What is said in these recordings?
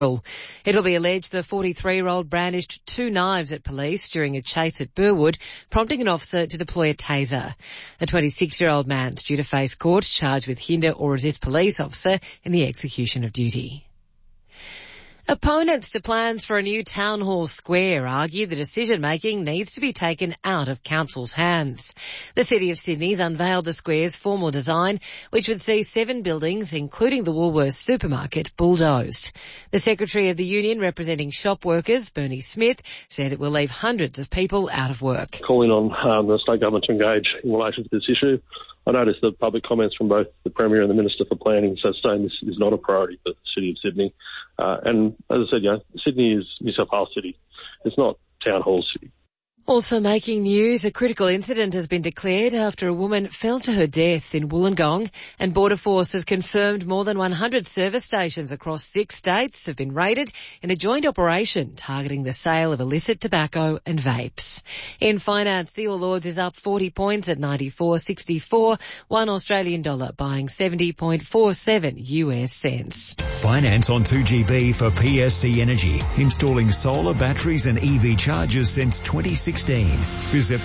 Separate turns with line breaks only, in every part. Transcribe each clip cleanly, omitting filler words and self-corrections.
It'll be alleged the 43-year-old brandished 2 knives at police during a chase at Burwood, prompting an officer to deploy a taser. A 26-year-old man's due to face court charged with hinder or resist police officer in the execution of duty. Opponents to plans for a new town hall square argue the decision-making needs to be taken out of council's hands. The City of Sydney's unveiled the square's formal design, which would see 7 buildings, including the Woolworths supermarket, bulldozed. The Secretary of the Union representing shop workers, Bernie Smith, says it will leave hundreds of people out of work.
Calling on the state government to engage in relation to this issue. I noticed the public comments from both the Premier and the Minister for Planning, so saying this is not a priority for the City of Sydney. And as I said, Sydney is New South Wales City. It's not Town Hall City.
Also making news, a critical incident has been declared after a woman fell to her death in Wollongong, and Border Force has confirmed more than 100 service stations across 6 states have been raided in a joint operation targeting the sale of illicit tobacco and vapes. In finance, the All Ords is up 40 points at 94.64, $1 Australian dollar buying 70.47 US cents.
Finance on 2GB for PSC Energy, installing solar batteries and EV chargers since 2016. Visit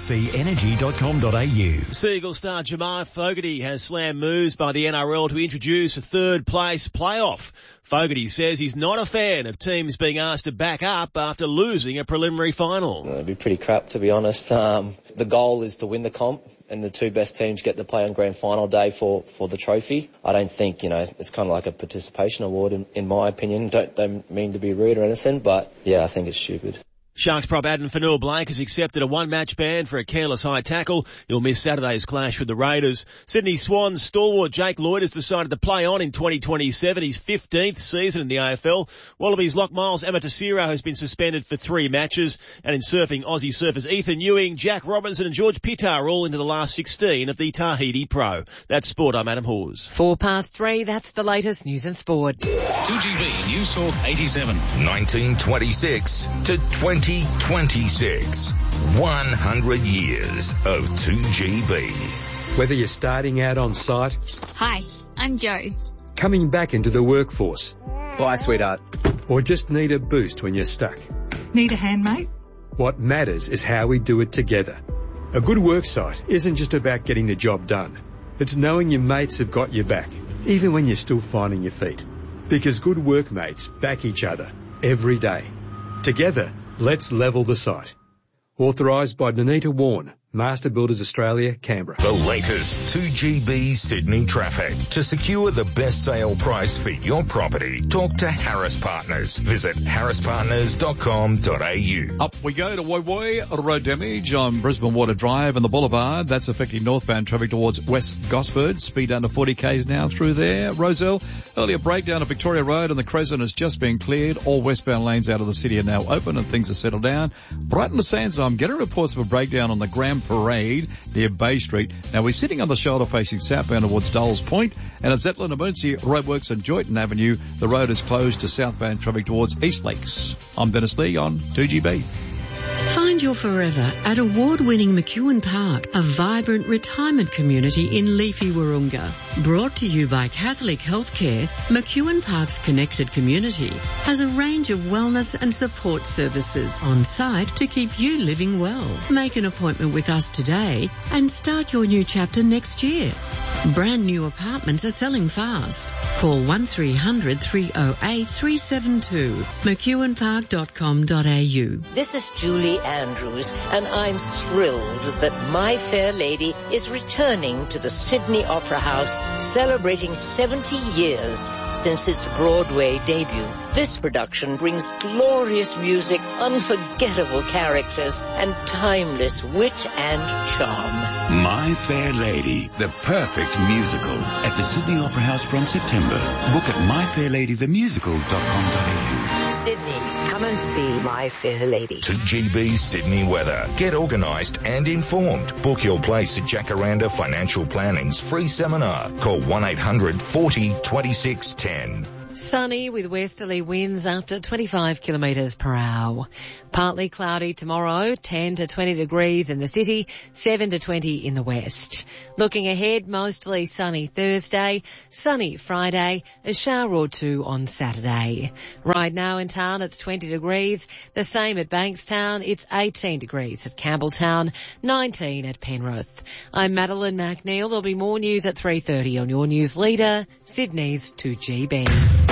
pscenergy.com.au.
Seagull star Jamal Fogarty has slammed moves by the NRL to introduce a third-place playoff. Fogarty says he's not a fan of teams being asked to back up after losing a preliminary final.
It'd be pretty crap, to be honest. The goal is to win the comp, and the 2 best teams get to play on grand final day for the trophy. I don't think, it's kind of like a participation award in my opinion. Don't mean to be rude or anything, but yeah, I think it's stupid.
Sharks prop Adam Fanua-Blake has accepted a 1-match ban for a careless high tackle. He'll miss Saturday's clash with the Raiders. Sydney Swans stalwart Jake Lloyd has decided to play on in 2027, his 15th season in the AFL. Wallabies lock Miles Amatasiro has been suspended for 3 matches. And in surfing, Aussie surfers Ethan Ewing, Jack Robinson and George Pittar are all into the last 16 of the Tahiti Pro. That's sport. I'm Adam Hawes.
3:04, that's the latest news and sport.
2GB News Talk 87.
1926 to 2026. 100 years of 2GB.
Whether you're starting out on site...
Hi, I'm Joe.
Coming back into the workforce...
Bye, sweetheart.
Or just need a boost when you're stuck.
Need a hand, mate?
What matters is how we do it together. A good work site isn't just about getting the job done. It's knowing your mates have got your back, even when you're still finding your feet. Because good workmates back each other every day. Together, let's level the site. Authorised by Danita Warren, Master Builders Australia, Canberra.
The latest 2GB Sydney traffic. To secure the best sale price for your property, talk to Harris Partners. Visit harrispartners.com.au.
Up we go to Woy Woy. Road damage on Brisbane Water Drive and the Boulevard. That's affecting northbound traffic towards West Gosford. Speed under 40 k's now through there. Roselle, earlier breakdown of Victoria Road and the Crescent has just been cleared. All westbound lanes out of the city are now open and things are settled down. Brighton to Sands, I'm getting reports of a breakdown on the Grand Parade near Bay Street. Now we're sitting on the shoulder facing southbound towards Dulles Point, and at Zetland Emergency Roadworks on Joyton Avenue, the road is closed to southbound traffic towards East Lakes. I'm Dennis Lee on 2GB.
Find your forever at award-winning McEwen Park, a vibrant retirement community in leafy Wahroonga. Brought to you by Catholic Healthcare, McEwen Park's connected community has a range of wellness and support services on site to keep you living well. Make an appointment with us today and start your new chapter next year. Brand new apartments are selling fast. Call 1300 308 372. McEwenpark.com.au.
This is Julie Andrews, and I'm thrilled that My Fair Lady is returning to the Sydney Opera House, celebrating 70 years since its Broadway debut. This production brings glorious music, unforgettable characters, and timeless wit and charm.
My Fair Lady, the perfect musical, at the Sydney Opera House from September. Book at myfairladythemusical.com.au.
Sydney, come and see My Fair Lady.
2GB Sydney weather. Get organised and informed. Book your place at Jacaranda Financial Planning's free seminar. Call 1-800 40 26 10.
Sunny with westerly winds up to 25 kilometres per hour. Partly cloudy tomorrow, 10 to 20 degrees in the city, 7 to 20 in the west. Looking ahead, mostly sunny Thursday, sunny Friday, a shower or two on Saturday. Right now in town it's 20 degrees, the same at Bankstown, it's 18 degrees at Campbelltown, 19 at Penrith. I'm Madeline McNeil. There'll be more news at 3:30 on your news leader, Sydney's 2GB.